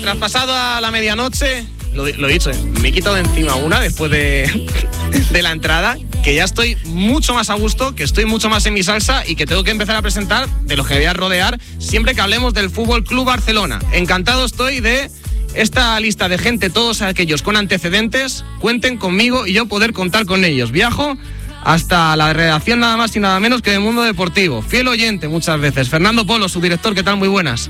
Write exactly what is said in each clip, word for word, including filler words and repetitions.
Traspasado a la medianoche, lo, lo he dicho, ¿eh? me he quitado de encima una después de, de la entrada, que ya estoy mucho más a gusto, que estoy mucho más en mi salsa y que tengo que empezar a presentar de los que voy a rodear siempre que hablemos del Fútbol Club Barcelona. Encantado estoy de esta lista de gente, todos aquellos con antecedentes, cuenten conmigo y yo poder contar con ellos. Viajo hasta la redacción nada más y nada menos que de Mundo Deportivo. Fiel oyente muchas veces. Fernando Polo, su director, ¿qué tal? Muy buenas.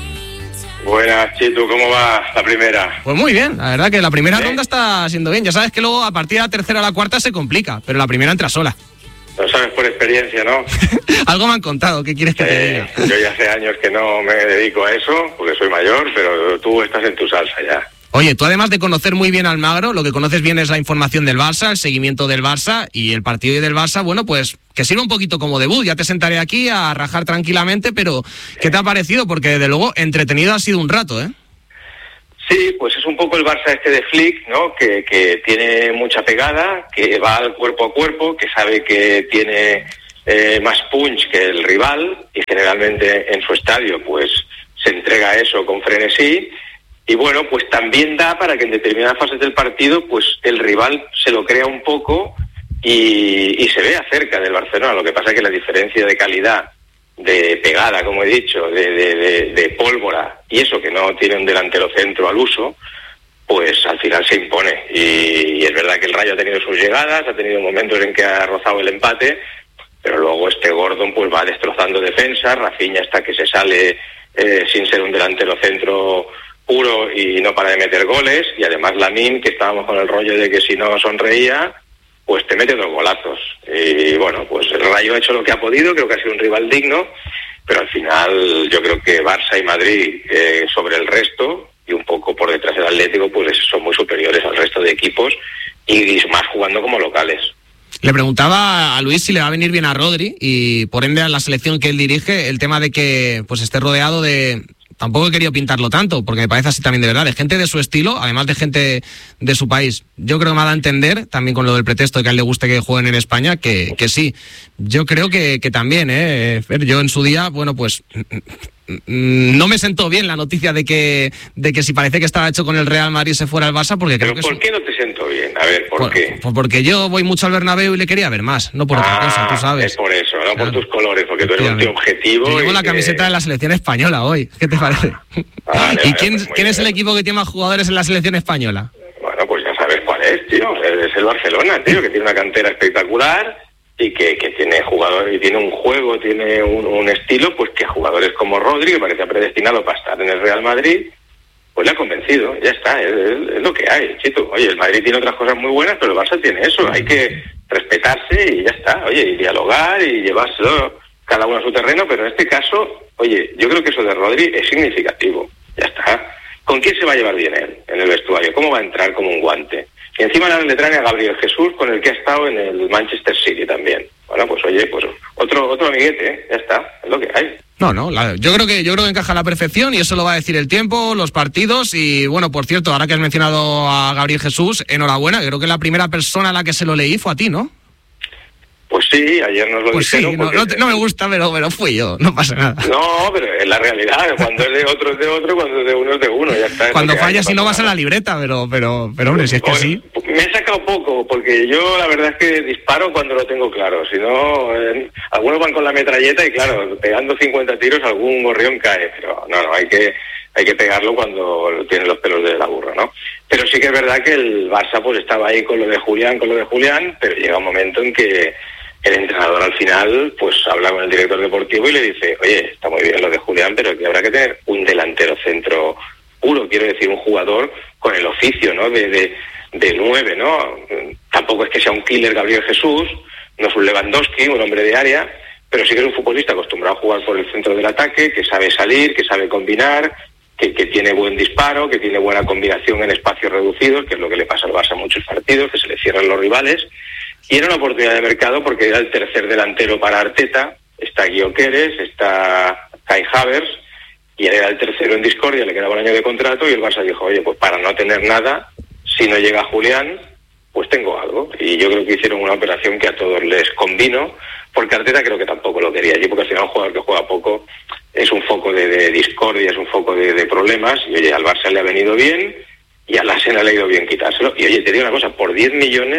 Buenas, Chitu, ¿cómo va la primera? Pues muy bien, la verdad que la primera ¿Sí? ronda está siendo bien. Ya sabes que luego a partir de la tercera a la cuarta se complica, pero la primera entra sola. Lo sabes por experiencia, ¿no? Algo me han contado, ¿qué quieres que eh, te diga? Yo ya hace años que no me dedico a eso, porque soy mayor, pero tú estás en tu salsa ya. Oye, tú además de conocer muy bien a Almagro, lo que conoces bien es la información del Barça, el seguimiento del Barça y el partido del Barça, bueno, pues que sirva un poquito como debut. Ya te sentaré aquí a rajar tranquilamente, pero ¿qué te ha parecido? Porque desde luego entretenido ha sido un rato, ¿eh? Sí, pues es un poco el Barça este de Flick, ¿no? Que, que tiene mucha pegada, que va al cuerpo a cuerpo, que sabe que tiene eh, más punch que el rival y generalmente en su estadio pues se entrega a eso con frenesí. Y bueno, pues también da para que en determinadas fases del partido pues el rival se lo crea un poco y, y se vea cerca del Barcelona. Lo que pasa es que la diferencia de calidad, de pegada, como he dicho, de, de, de, de pólvora y eso que no tiene un delantero centro al uso, pues al final se impone. Y, y es verdad que el Rayo ha tenido sus llegadas, ha tenido momentos en que ha rozado el empate, pero luego este Gordon pues va destrozando defensas, Rafinha hasta que se sale eh, sin ser un delantero centro puro y no para de meter goles, y además Lamine, que estábamos con el rollo de que si no sonreía, pues te mete dos golazos. Y bueno, pues el Rayo ha hecho lo que ha podido, creo que ha sido un rival digno, pero al final yo creo que Barça y Madrid eh, sobre el resto, y un poco por detrás del Atlético, pues son muy superiores al resto de equipos, y más jugando como locales. Le preguntaba a Luis si le va a venir bien a Rodri, y por ende a la selección que él dirige, el tema de que pues esté rodeado de... Tampoco he querido pintarlo tanto, porque me parece así también de verdad, de gente de su estilo, además de gente de su país. Yo creo que me ha dado a entender, también con lo del pretexto de que a él le guste que jueguen en España, que, que sí. Yo creo que, que también, ¿eh? Yo en su día, bueno, pues no me sentó bien la noticia de que de que si parece que estaba hecho con el Real Madrid se fuera al Barça, porque creo ¿Pero que... por qué no te sentó bien? A ver, ¿por, ¿por qué? Pues porque yo voy mucho al Bernabéu y le quería ver más, no por ah, otra cosa, tú sabes. Es por eso, no claro. Por tus colores, porque tú eres un tío objetivo. Yo llevo y la que... camiseta de la selección española hoy, ¿qué te parece? Vale, ¿Y vale, quién, pues quién es bien. el equipo que tiene más jugadores en la selección española? Bueno, pues ya sabes cuál es, tío. Es el Barcelona, tío, que tiene una cantera espectacular y que, que tiene jugadores, y tiene un juego, tiene un, un estilo, pues que jugadores como Rodri, que parecía predestinado para estar en el Real Madrid, pues le ha convencido, ya está, es, es, es lo que hay, chito. Oye, el Madrid tiene otras cosas muy buenas, pero el Barça tiene eso, hay que respetarse y ya está, oye, y dialogar y llevárselo cada uno a su terreno, pero en este caso, oye, yo creo que eso de Rodri es significativo, ya está. ¿Con quién se va a llevar bien él en el vestuario? ¿Cómo va a entrar como un guante? Y encima le traen a Gabriel Jesús, con el que ha estado en el Manchester City también. Bueno, pues oye, pues otro otro amiguete, ¿eh? Ya está, es lo que hay. No, no, la, yo creo que yo creo que encaja a la perfección y eso lo va a decir el tiempo, los partidos y bueno, por cierto, ahora que has mencionado a Gabriel Jesús, enhorabuena, creo que la primera persona a la que se lo leí fue a ti, ¿no? Pues sí, ayer nos lo pues dijeron. Sí, no, porque... no, te, no me gusta, pero, pero fui yo, no pasa nada. No, pero es la realidad, cuando es de otro es de otro, cuando es de uno es de uno, ya está. Cuando fallas y no vas a la libreta, pero, pero, pero hombre, si es que Oye, sí. Me he sacado poco, porque yo la verdad es que disparo cuando lo tengo claro, si no, eh, algunos van con la metralleta y claro, pegando cincuenta tiros algún gorrión cae, pero no, no, hay que... hay que pegarlo cuando tiene los pelos de la burra, ¿no? Pero sí que es verdad que el Barça pues estaba ahí con lo de Julián, con lo de Julián, pero llega un momento en que el entrenador al final pues habla con el director deportivo y le dice, oye, está muy bien lo de Julián, pero que habrá que tener un delantero centro puro, quiero decir, un jugador con el oficio, ¿no? De, de, de nueve, ¿no? Tampoco es que sea un killer Gabriel Jesús, no es un Lewandowski, un hombre de área, pero sí que es un futbolista acostumbrado a jugar por el centro del ataque, que sabe salir, que sabe combinar, Que, que tiene buen disparo, que tiene buena combinación en espacios reducidos, que es lo que le pasa al Barça en muchos partidos, que se le cierran los rivales, y era una oportunidad de mercado porque era el tercer delantero para Arteta, está Gyökeres, está Kai Havertz, y él era el tercero en discordia, le quedaba un año de contrato, y el Barça dijo, oye, pues para no tener nada, si no llega Julián, pues tengo algo, y yo creo que hicieron una operación que a todos les convino, porque Arteta creo que tampoco lo quería allí, porque al final un jugador que juega poco es un foco de, de discordia, es un foco de, de problemas, y oye, al Barça le ha venido bien, y al Arsenal le ha ido bien quitárselo. Y oye, te digo una cosa, por diez millones...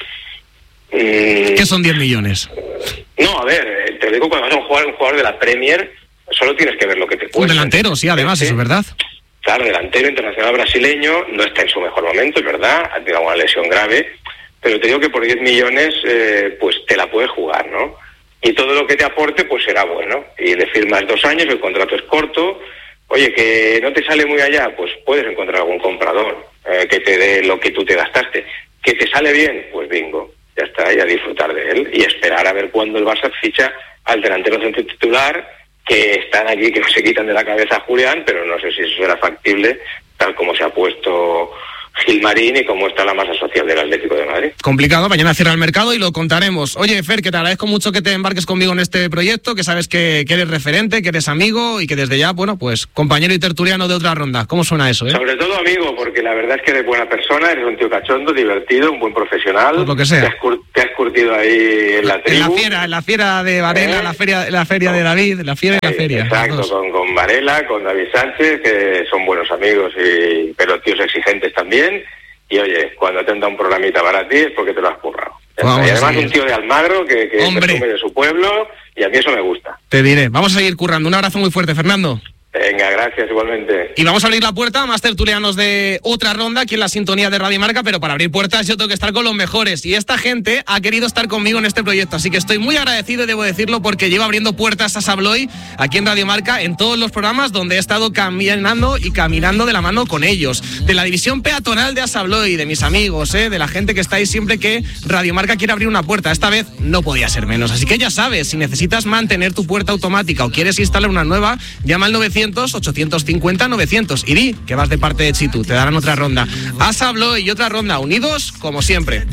Mmm, ¿qué son diez millones? No, a ver, te digo, cuando vas a jugar un jugador de la Premier, solo tienes que ver lo que te cuesta. Un delantero, sí, además, ¿sí? Eso es verdad. Claro, delantero internacional brasileño, no está en su mejor momento, es verdad, ha tenido una lesión grave, pero te digo que por diez millones, eh, pues te la puedes jugar, ¿no? Y todo lo que te aporte, pues será bueno. Y le firmas dos años, el contrato es corto. Oye, que no te sale muy allá, pues puedes encontrar algún comprador eh, que te dé lo que tú te gastaste. Que te sale bien, pues bingo, ya está, y a disfrutar de él. Y esperar a ver cuándo el Barça ficha al delantero centro titular, que están aquí, que no se quitan de la cabeza a Julián, pero no sé si eso será factible, tal como se ha puesto Gilmarín y cómo está la masa social del Atlético de Madrid. Complicado, mañana cierra el mercado y lo contaremos. Oye, Fer, que te agradezco mucho que te embarques conmigo en este proyecto, que sabes que, que eres referente, que eres amigo y que desde ya, bueno, pues compañero y tertuliano de Otra Ronda. ¿Cómo suena eso, eh? Sobre todo amigo, porque la verdad es que eres buena persona, eres un tío cachondo, divertido, un buen profesional. Pues lo que sea. Te has, cur- te has curtido ahí en la tribu. En la fiera, en la fiera de Varela, ¿Eh? la feria, la feria no. de David, la fiera y la feria. Exacto, con, con Varela, con David Sánchez, que son buenos amigos, y pero tíos exigentes también. Y oye, cuando te han dado un programita para ti es porque te lo has currado. Vamos, y además sí. un tío de Almagro que, que presume de su pueblo, y a mí eso me gusta. Te diré. Vamos a seguir currando. Un abrazo muy fuerte, Fernando. Venga, gracias, igualmente. Y vamos a abrir la puerta a más tertulianos de Otra Ronda aquí en la sintonía de Radio Marca, pero para abrir puertas yo tengo que estar con los mejores, y esta gente ha querido estar conmigo en este proyecto, así que estoy muy agradecido y debo decirlo, porque llevo abriendo puertas a Sabloy aquí en Radio Marca en todos los programas donde he estado caminando y caminando de la mano con ellos, de la división peatonal de Asabloy, de mis amigos, ¿eh? de la gente que está ahí siempre que Radio Marca quiere abrir una puerta. Esta vez no podía ser menos, así que ya sabes, si necesitas mantener tu puerta automática o quieres instalar una nueva, llama al novecientos ochocientos cincuenta novecientos y di que vas de parte de Chitu, te darán Otra Ronda. Asabloy y Otra Ronda, unidos como siempre.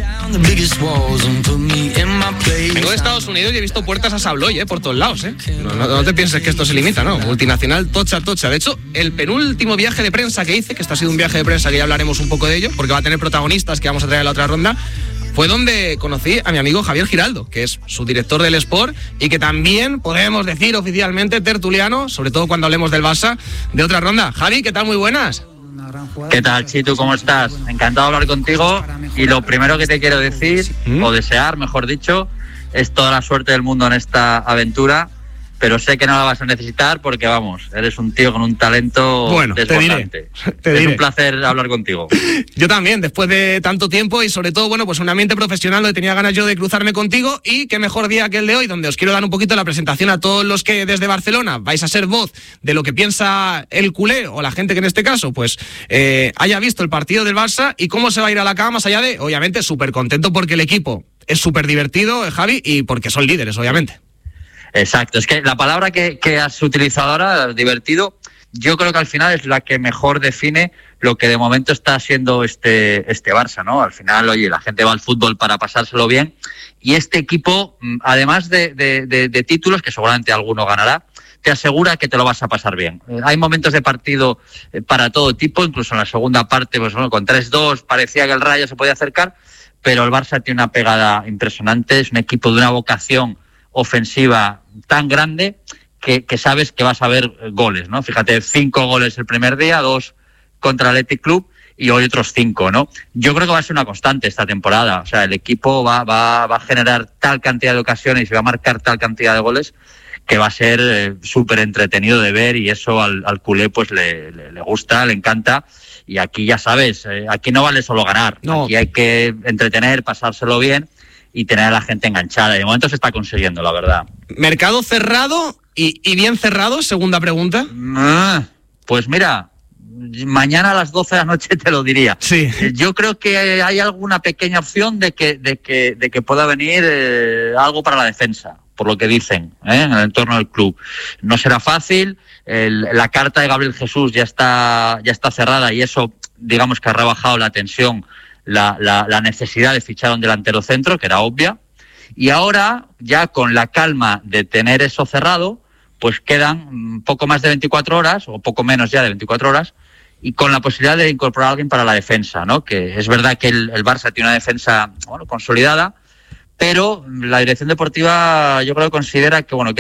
Vengo de Estados Unidos y he visto puertas Asabloy, ¿eh? por todos lados, ¿eh? No, no, no te pienses que esto se limita, ¿no? Multinacional, tocha, tocha. De hecho, el penúltimo viaje de prensa que hice, que esto ha sido un viaje de prensa que ya hablaremos un poco de ello, porque va a tener protagonistas que vamos a traer a la Otra Ronda, fue donde conocí a mi amigo Javier Giraldo, que es su director del Sport y que también podemos decir oficialmente tertuliano, sobre todo cuando hablemos del Barça, de Otra Ronda. Javi, ¿qué tal? Muy buenas. ¿Qué tal, Chitu? ¿Cómo estás? Encantado de hablar contigo, y lo primero que te quiero decir, ¿Mm? o desear, mejor dicho, es toda la suerte del mundo en esta aventura, pero sé que no la vas a necesitar porque, vamos, eres un tío con un talento bueno, desbordante. Te diré, te es diré. un placer hablar contigo. Yo también, después de tanto tiempo y sobre todo, bueno, pues un ambiente profesional donde tenía ganas yo de cruzarme contigo, y qué mejor día que el de hoy, donde os quiero dar un poquito la presentación a todos los que desde Barcelona vais a ser voz de lo que piensa el culé, o la gente que en este caso, pues, eh, haya visto el partido del Barça y cómo se va a ir a la cama, más allá de, obviamente, súper contento porque el equipo es súper divertido, eh, Javi, y porque son líderes, obviamente. Exacto, es que la palabra que, que has utilizado ahora, divertido, yo creo que al final es la que mejor define lo que de momento está siendo este, este Barça, ¿no? Al final, oye, la gente va al fútbol para pasárselo bien, y este equipo, además de, de, de, de títulos, que seguramente alguno ganará, te asegura que te lo vas a pasar bien. Hay momentos de partido para todo tipo, incluso en la segunda parte, pues bueno, con tres dos parecía que el Rayo se podía acercar, pero el Barça tiene una pegada impresionante, es un equipo de una vocación ofensiva tan grande que, que sabes que vas a ver goles, ¿no? Fíjate, cinco goles el primer día, dos contra el Athletic Club y hoy otros cinco, ¿no? Yo creo que va a ser una constante esta temporada. O sea, el equipo va, va, va a generar tal cantidad de ocasiones y va a marcar tal cantidad de goles que va a ser eh, súper entretenido de ver, y eso al, al culé pues le, le, le gusta, le encanta. Y aquí ya sabes, eh, aquí no vale solo ganar, no. Aquí hay que entretener, pasárselo bien y tener a la gente enganchada. Y de momento se está consiguiendo, la verdad. ¿Mercado cerrado y, y bien cerrado? Segunda pregunta. Ah, pues mira, mañana a las doce de la noche te lo diría. Sí. Yo creo que hay alguna pequeña opción de que, de que, de que pueda venir eh, algo para la defensa, por lo que dicen, ¿eh? en el entorno del club. No será fácil. El, la carta de Gabriel Jesús ya está, ya está cerrada, y eso, digamos que ha rebajado la tensión, La, la, la necesidad de fichar a un delantero centro, que era obvia, y ahora, ya con la calma de tener eso cerrado, pues quedan poco más de veinticuatro horas, o poco menos ya de veinticuatro horas, y con la posibilidad de incorporar a alguien para la defensa, ¿no? Que es verdad que el, el Barça tiene una defensa, bueno, consolidada, pero la dirección deportiva yo creo que considera que, bueno, que hay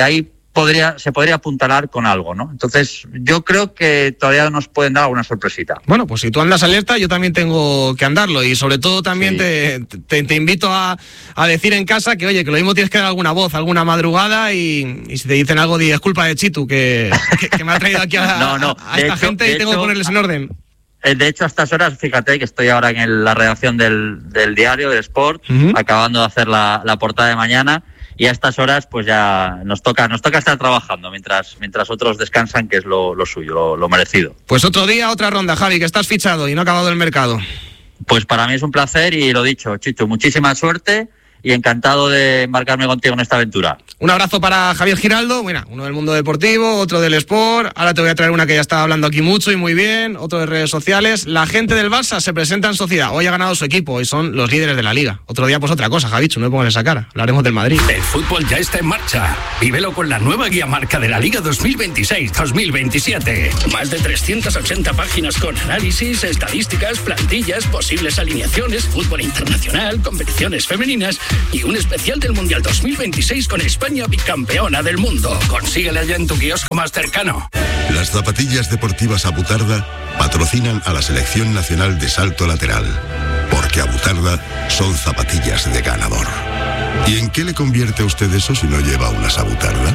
podría, se podría apuntalar con algo, ¿no? Entonces, yo creo que todavía nos pueden dar alguna sorpresita. Bueno, pues si tú andas alerta, yo también tengo que andarlo. Y sobre todo también sí. te, te, te invito a, a decir en casa que, oye, que lo mismo tienes que dar alguna voz, alguna madrugada, y, y si te dicen algo, di, es culpa de Chitu, que, que, que me ha traído aquí a, no, no. a esta hecho, gente y tengo hecho, que ponerles en orden. De hecho, a estas horas, fíjate que estoy ahora en el, la redacción del, del diario, del Sport, uh-huh. acabando de hacer la, la portada de mañana, y a estas horas pues ya nos toca nos toca estar trabajando mientras mientras otros descansan, que es lo, lo suyo, lo, lo merecido. Pues otro día, otra ronda, Javi, que estás fichado y no ha acabado el mercado. Pues para mí es un placer y lo dicho, Chicho, muchísima suerte y encantado de embarcarme contigo en esta aventura. Un abrazo para Javier Giraldo, bueno, uno del mundo deportivo, otro del Sport. Ahora te voy a traer una que ya estaba hablando aquí mucho y muy bien, otro de redes sociales. La gente del Barça se presenta en sociedad. Hoy ha ganado su equipo y son los líderes de la Liga. Otro día pues otra cosa, Javichu, no me pongas esa cara. Hablaremos del Madrid. El fútbol ya está en marcha. Vívelo con la nueva guía marca de la Liga dos mil veintiséis dos mil veintisiete. Más de trescientas ochenta páginas con análisis, estadísticas, plantillas, posibles alineaciones, fútbol internacional, competiciones femeninas y un especial del Mundial dos mil veintiséis con España bicampeona del mundo. Consíguela ya en tu kiosco más cercano. Las zapatillas deportivas Abutarda patrocinan a la Selección Nacional de Salto Lateral, porque Abutarda son zapatillas de ganador. ¿Y en qué le convierte a usted eso si no lleva unas Abutarda?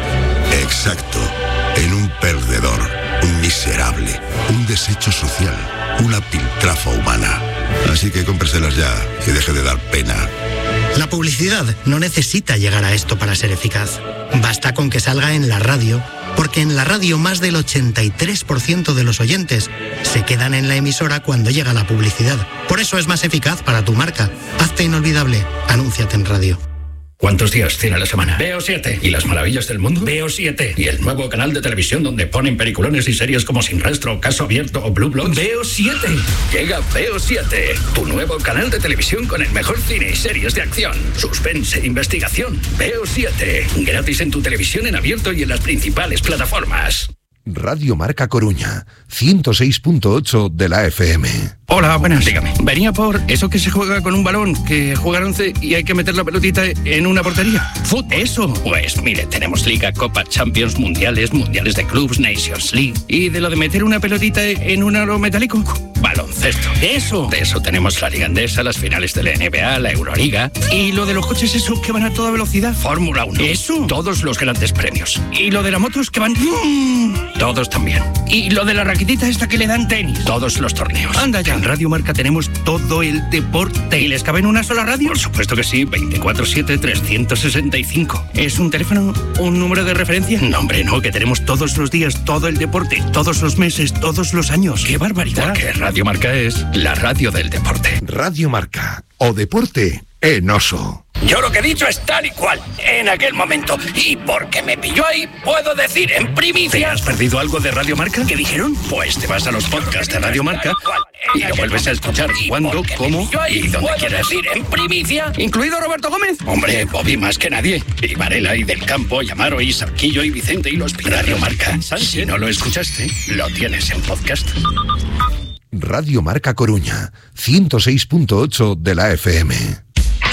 Exacto, en un perdedor, un miserable, un desecho social, una piltrafa humana. Así que cómpreselas ya y deje de dar pena. La publicidad no necesita llegar a esto para ser eficaz. Basta con que salga en la radio, porque en la radio más del ochenta y tres por ciento de los oyentes se quedan en la emisora cuando llega la publicidad. Por eso es más eficaz para tu marca. Hazte inolvidable. Anúnciate en radio. ¿Cuántos días tiene la semana? Veo siete. ¿Y las maravillas del mundo? Veo siete. ¿Y el nuevo canal de televisión donde ponen peliculones y series como Sin Rastro, Caso Abierto o Blue Bloods? Veo siete. Llega Veo siete, tu nuevo canal de televisión con el mejor cine y series de acción, suspense e investigación. Veo siete. Gratis en tu televisión en abierto y en las principales plataformas. Radio Marca Coruña, ciento seis punto ocho de la F M. Hola, buenas, dígame. Venía por eso que se juega con un balón, que juegan once y hay que meter la pelotita en una portería. ¿Fútbol? ¿Eso? Pues mire, tenemos Liga, Copa, Champions, Mundiales, Mundiales de Clubs, Nations League. ¿Y de lo de meter una pelotita en un aro metálico? Baloncesto. ¿Eso? De eso tenemos la Liga Endesa, las finales de la N B A, la Euroliga. ¿Y lo de los coches eso que van a toda velocidad? Fórmula uno. ¿Eso? Todos los grandes premios. ¿Y lo de las motos que van...? ¡Mmm! Todos también. ¿Y lo de la raquetita esta que le dan tenis? Todos los torneos. Anda ya. En Radio Marca tenemos todo el deporte. ¿Y les cabe en una sola radio? Por supuesto que sí. veinticuatro siete trescientos sesenta y cinco. ¿Es un teléfono? ¿Un número de referencia? No, hombre, no. Que tenemos todos los días todo el deporte. Todos los meses, todos los años. ¡Qué barbaridad! Porque Radio Marca es la radio del deporte. Radio Marca. O deporte en oso. Yo lo que he dicho es tal y cual, en aquel momento. Y porque me pilló ahí, puedo decir en primicia... ¿Te has perdido algo de Radio Marca? ¿Qué dijeron? Pues te vas a los podcasts de Radio Marca y lo vuelves a escuchar cuando, cómo y donde quieras. Ir en primicia, incluido Roberto Gómez. Hombre, Bobby más que nadie. Y Varela y Del Campo, y Amaro y Sarquillo y Vicente y los Radio Marca. Si no lo escuchaste, lo tienes en podcast. Radio Marca Coruña, ciento seis punto ocho de la F M.